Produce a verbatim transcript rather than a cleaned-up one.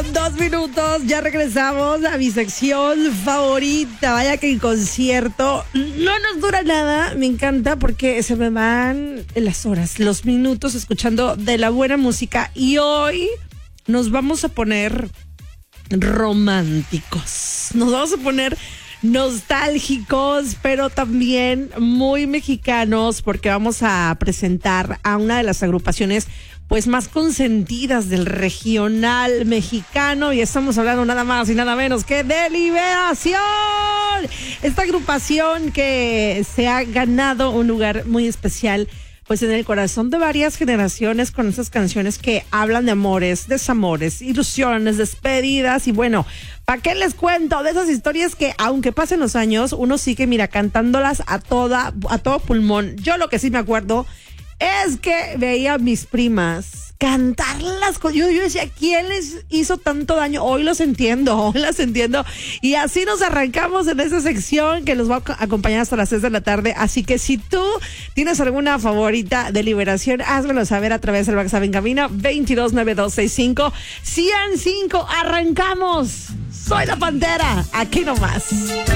con dos minutos. Ya regresamos a mi sección favorita. Vaya que el concierto no nos dura nada. Me encanta porque se me van las horas, los minutos escuchando de la buena música. Y hoy nos vamos a poner románticos. Nos vamos a poner nostálgicos, pero también muy mexicanos, porque vamos a presentar a una de las agrupaciones pues más consentidas del regional mexicano, y estamos hablando nada más y nada menos que de Liberación. Esta agrupación que se ha ganado un lugar muy especial pues en el corazón de varias generaciones, con esas canciones que hablan de amores, desamores, ilusiones, despedidas. Y bueno, ¿para qué les cuento de esas historias que aunque pasen los años, uno sigue, mira, cantándolas a toda, a todo pulmón? Yo lo que sí me acuerdo es que veía a mis primas cantarlas. Yo, yo decía, ¿quién les hizo tanto daño? Hoy los entiendo, hoy las entiendo. Y así nos arrancamos en esa sección que los va a acompañar hasta las seis de la tarde. Así que si tú tienes alguna favorita de Liberación, házmelo saber a través del WhatsApp en cabina veintidós noventa y dos sesenta y cinco ciento cinco. Arrancamos. Soy la Pantera, aquí nomás.